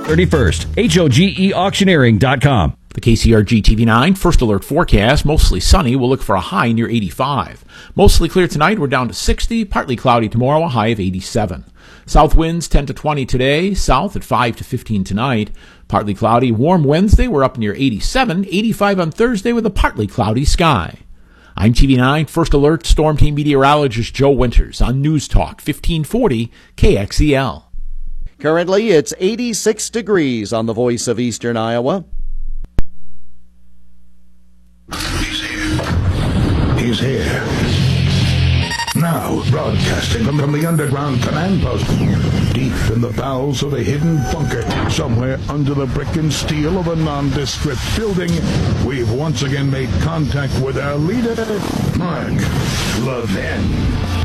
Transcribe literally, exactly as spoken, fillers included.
thirty-first. H O G E auctioneering dot com. The K C R G T V nine First Alert forecast, mostly sunny. We'll look for a high near eighty-five. Mostly clear tonight. We're down to sixty. Partly cloudy tomorrow, a high of eighty-seven. South winds ten to twenty today. South at five to fifteen tonight. Partly cloudy. Warm Wednesday. We're up near eighty-seven. eighty-five on Thursday with a partly cloudy sky. I'm T V nine First Alert Storm Team meteorologist Joe Winters on News Talk fifteen forty K X E L. Currently, it's eighty-six degrees on the Voice of Eastern Iowa. He's here. He's here. Now, broadcasting from, from the underground command post, deep in the bowels of a hidden bunker, somewhere under the brick and steel of a nondescript building, we've once again made contact with our leader, Mark Levin.